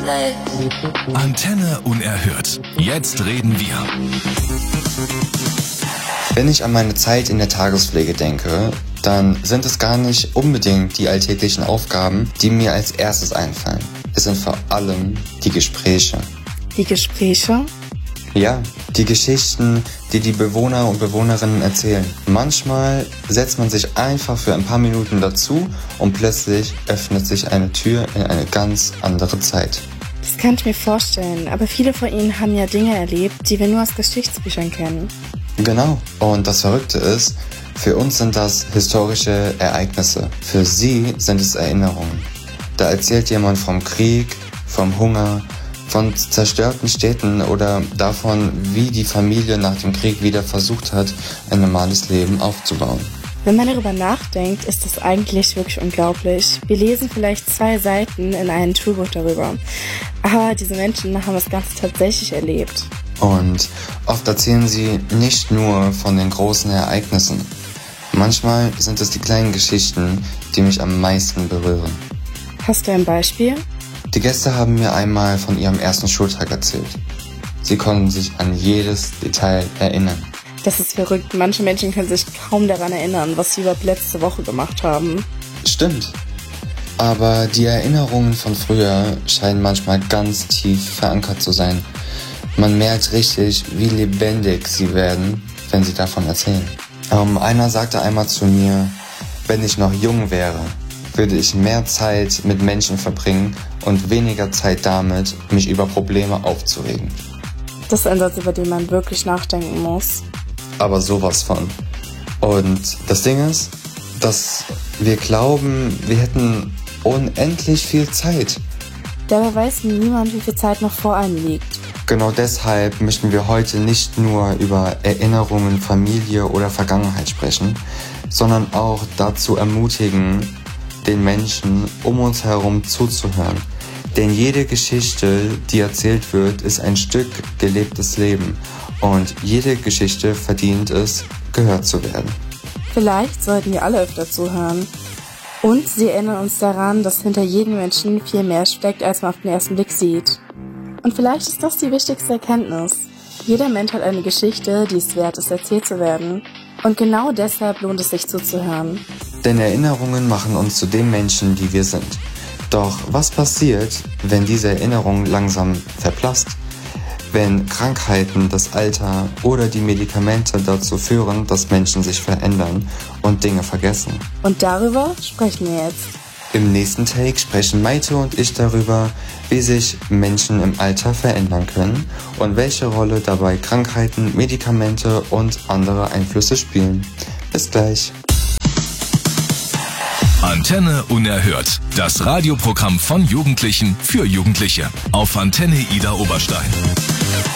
Antenne Unerhört. Jetzt reden wir. Wenn ich an meine Zeit in der Tagespflege denke, dann sind es gar nicht unbedingt die alltäglichen Aufgaben, die mir als erstes einfallen. Es sind vor allem die Gespräche. Die Gespräche? Ja, die Geschichten, die die Bewohner und Bewohnerinnen erzählen. Manchmal setzt man sich einfach für ein paar Minuten dazu und plötzlich öffnet sich eine Tür in eine ganz andere Zeit. Das kann ich mir vorstellen, aber viele von ihnen haben ja Dinge erlebt, die wir nur aus Geschichtsbüchern kennen. Genau, und das Verrückte ist, für uns sind das historische Ereignisse. Für sie sind es Erinnerungen. Da erzählt jemand vom Krieg, vom Hunger, von zerstörten Städten oder davon, wie die Familie nach dem Krieg wieder versucht hat, ein normales Leben aufzubauen. Wenn man darüber nachdenkt, ist das eigentlich wirklich unglaublich. Wir lesen vielleicht 2 Seiten in einem Schulbuch darüber. Aber diese Menschen haben das Ganze tatsächlich erlebt. Und oft erzählen sie nicht nur von den großen Ereignissen. Manchmal sind es die kleinen Geschichten, die mich am meisten berühren. Hast du ein Beispiel? Die Gäste haben mir einmal von ihrem ersten Schultag erzählt. Sie konnten sich an jedes Detail erinnern. Das ist verrückt. Manche Menschen können sich kaum daran erinnern, was sie überhaupt letzte Woche gemacht haben. Stimmt. Aber die Erinnerungen von früher scheinen manchmal ganz tief verankert zu sein. Man merkt richtig, wie lebendig sie werden, wenn sie davon erzählen. Einer sagte einmal zu mir, wenn ich noch jung wäre, würde ich mehr Zeit mit Menschen verbringen und weniger Zeit damit, mich über Probleme aufzuregen. Das ist ein Satz, über den man wirklich nachdenken muss. Aber sowas von. Und das Ding ist, dass wir glauben, wir hätten unendlich viel Zeit. Dabei weiß niemand, wie viel Zeit noch vor einem liegt. Genau deshalb möchten wir heute nicht nur über Erinnerungen, Familie oder Vergangenheit sprechen, sondern auch dazu ermutigen, den Menschen um uns herum zuzuhören. Denn jede Geschichte, die erzählt wird, ist ein Stück gelebtes Leben. Und jede Geschichte verdient es, gehört zu werden. Vielleicht sollten wir alle öfter zuhören. Und sie erinnern uns daran, dass hinter jedem Menschen viel mehr steckt, als man auf den ersten Blick sieht. Und vielleicht ist das die wichtigste Erkenntnis. Jeder Mensch hat eine Geschichte, die es wert ist, erzählt zu werden. Und genau deshalb lohnt es sich zuzuhören. Denn Erinnerungen machen uns zu den Menschen, die wir sind. Doch was passiert, wenn diese Erinnerung langsam verblasst? Wenn Krankheiten, das Alter oder die Medikamente dazu führen, dass Menschen sich verändern und Dinge vergessen? Und darüber sprechen wir jetzt. Im nächsten Take sprechen Maite und ich darüber, wie sich Menschen im Alter verändern können und welche Rolle dabei Krankheiten, Medikamente und andere Einflüsse spielen. Bis gleich. Antenne Unerhört. Das Radioprogramm von Jugendlichen für Jugendliche. Auf Antenne Ida Oberstein.